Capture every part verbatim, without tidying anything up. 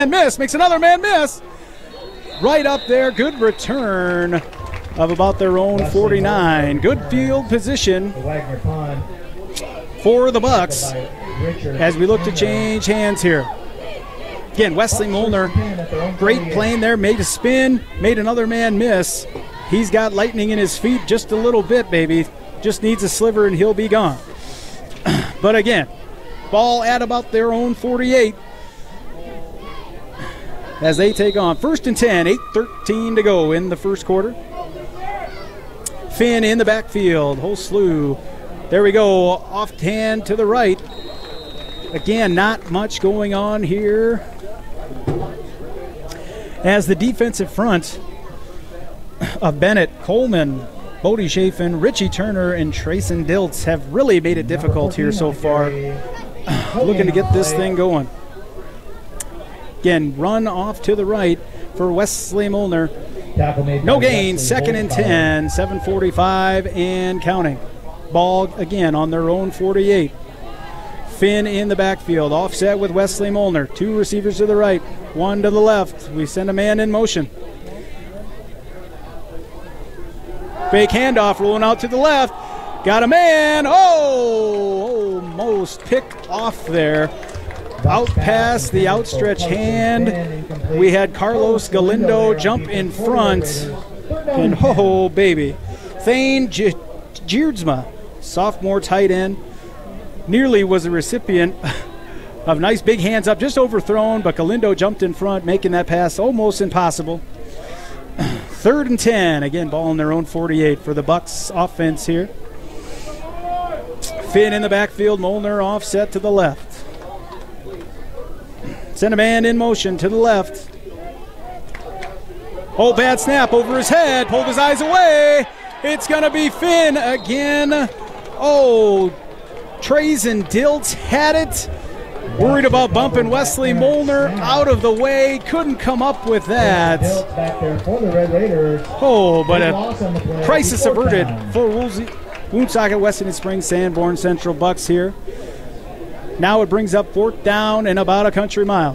miss, makes another man miss. Right up there, good return of about their own forty-nine. Good field position for the Bucks as we look to change hands here. Again, Wesley Molnar, great playing there, made a spin, made another man miss. He's got lightning in his feet just a little bit, baby. Just needs a sliver and he'll be gone. But again, ball at about their own forty-eight as they take on first and ten, eight thirteen to go in the first quarter. Finn in the backfield, whole slew. There we go, off hand to the right. Again, not much going on here as the defensive front of Bennett, Coleman, Bodie Chafin, Richie Turner, and Trayson Diltz have really made it difficult here so far. Looking to get this thing going. Again, run off to the right for Wesley Molnar. No gain, second and ten, seven forty-five and counting. Ball again on their own forty-eight. Finn in the backfield, offset with Wesley Molnar. Two receivers to the right, one to the left. We send a man in motion. Fake handoff, rolling out to the left. Got a man. Oh, almost picked off there. Out past the outstretched hand. We had Carlos Galindo jump in front. And oh, baby. Thane Jeerdsma, sophomore tight end, nearly was a recipient of nice big hands up, just overthrown, but Galindo jumped in front, making that pass almost impossible. Third and ten, again, ball in their own forty-eight for the Bucks offense here. Finn in the backfield, Molnar offset to the left. Send a man in motion to the left. Oh, bad snap over his head, pulled his eyes away. It's going to be Finn again. Oh, Trayson Diltz had it. Worried about bumping Wesley Molnar out of the way. Couldn't come up with that. Oh, but a crisis averted for Woonsocket, Weston Springs, Sanborn Central Bucks here. Now it brings up fourth down and about a country mile.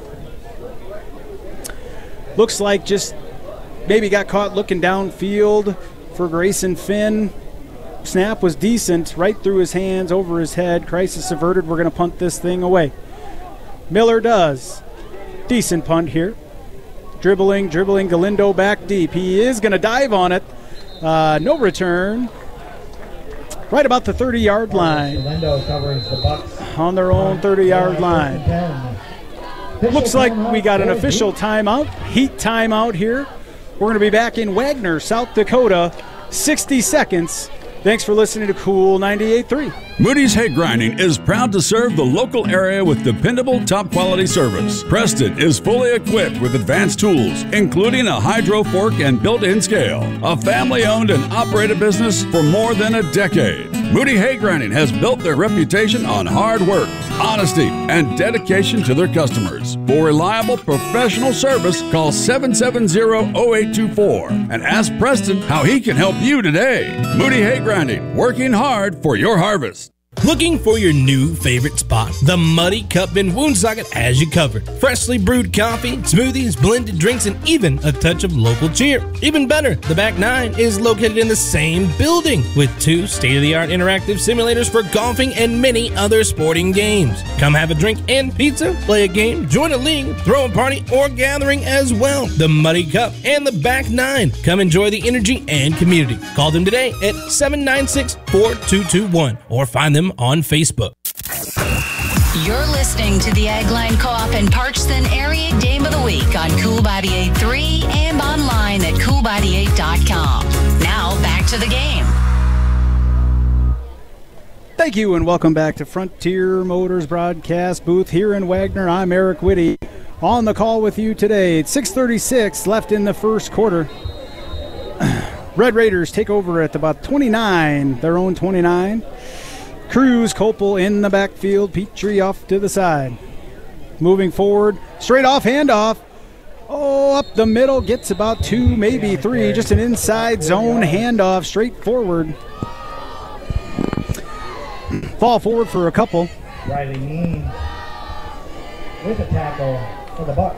Looks like just maybe got caught looking downfield for Grayson Finn. Snap was decent, right through his hands, over his head. Crisis averted. We're going to punt this thing away. Miller does. Decent punt here. Dribbling, dribbling, Galindo back deep. He is going to dive on it. Uh, no return. Right about the thirty-yard line. Galindo covers the Bucks on their own thirty-yard line. Looks like we got an official timeout, heat timeout here. We're going to be back in Wagner, South Dakota, sixty seconds. Thanks for listening to Cool ninety-eight point three. Moody's Hay Grinding is proud to serve the local area with dependable, top-quality service. Preston is fully equipped with advanced tools, including a hydro fork and built-in scale. A family-owned and operated business for more than a decade. Moody Hay Grinding has built their reputation on hard work, honesty, and dedication to their customers. For reliable, professional service, call seven seven zero, zero eight two four and ask Preston how he can help you today. Moody Hay Grinding, working hard for your harvest. Looking for your new favorite spot? The Muddy Cup in Woonsocket has you covered. Freshly brewed coffee, smoothies, blended drinks, and even a touch of local cheer. Even better, the Back Nine is located in the same building with two state-of-the-art interactive simulators for golfing and many other sporting games. Come have a drink and pizza, play a game, join a league, throw a party, or gathering as well. The Muddy Cup and the Back Nine. Come enjoy the energy and community. Call them today at seven nine six, four two two one or find them on Facebook. You're listening to the Ag Line Co-op and Parchton Area Game of the Week on Cool ninety-eight point three and online at cool ninety-eight dot com. Now back to the game. Thank you and welcome back to Frontier Motors broadcast booth here in Wagner. I'm Eric Whitty on the call with you today. It's six thirty-six left in the first quarter. Red Raiders take over at about twenty-nine, their own twenty-nine. Cruz, Copel in the backfield, Petrie off to the side. Moving forward, straight off, handoff. Oh, up the middle, gets about two, maybe three. Just an inside zone handoff, straight forward. Fall forward for a couple. Riley Mean with a tackle. in the box.